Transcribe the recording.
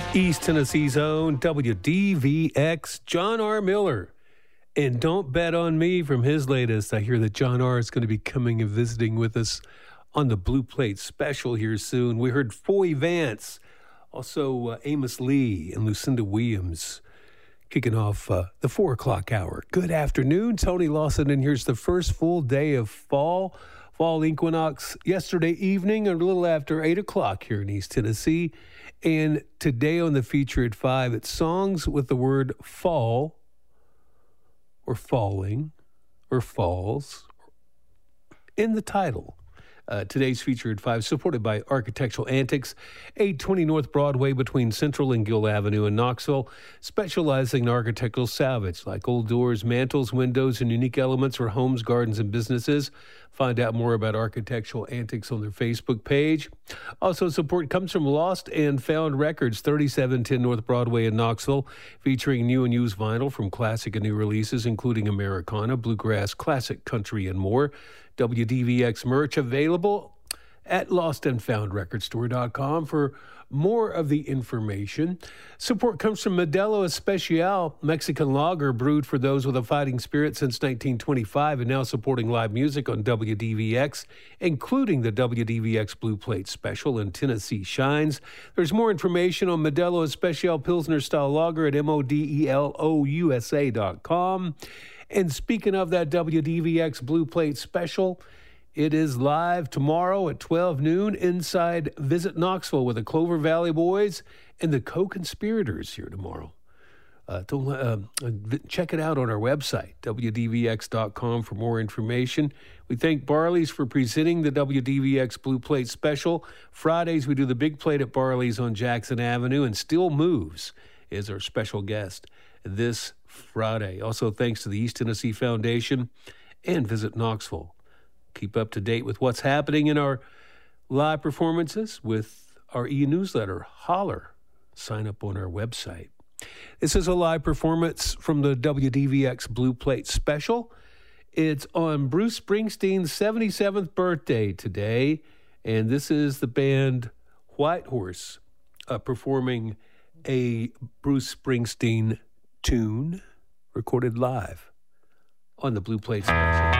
East Tennessee's own WDVX, John R. Miller. And don't bet on me from his latest. I hear that John R. is going to be coming and visiting with us on the Blue Plate special here soon. We heard Foy Vance, also Amos Lee and Lucinda Williams kicking off the 4 o'clock hour. Good afternoon, Tony Lawson, and here's the first full day of fall equinox yesterday evening, a little after 8 o'clock here in East Tennessee. And today on the feature at 5, it's songs with the word fall or falling or falls in the title. Today's feature at 5, supported by Architectural Antics, 820 North Broadway between Central and Gill Avenue in Knoxville, specializing in architectural salvage like old doors, mantels, windows, and unique elements for homes, gardens, and businesses. Find out more about Architectural Antics on their Facebook page. Also, support comes from Lost and Found Records, 3710 North Broadway in Knoxville, featuring new and used vinyl from classic and new releases, including Americana, bluegrass, classic country, and more. WDVX merch available at lostandfoundrecordstore.com for more of the information. Support comes from Modelo Especial, Mexican lager brewed for those with a fighting spirit since 1925 and now supporting live music on WDVX, including the WDVX Blue Plate Special and Tennessee Shines. There's more information on Modelo Especial Pilsner Style Lager at modelousa.com. And speaking of that WDVX Blue Plate Special, it is live tomorrow at 12 noon inside Visit Knoxville with the Clover Valley Boys and the Co-Conspirators here tomorrow. Check it out on our website, WDVX.com, for more information. We thank Barley's for presenting the WDVX Blue Plate Special. Fridays, we do the Big Plate at Barley's on Jackson Avenue, and Still Moves is our special guest this Friday. Also, thanks to the East Tennessee Foundation and Visit Knoxville. Keep up to date with what's happening in our live performances with our e-newsletter, Holler. Sign up on our website. This is a live performance from the WDVX Blue Plate Special. It's on Bruce Springsteen's 77th birthday today, and this is the band White Horse performing a Bruce Springsteen tune recorded live on the Blue Plate Special.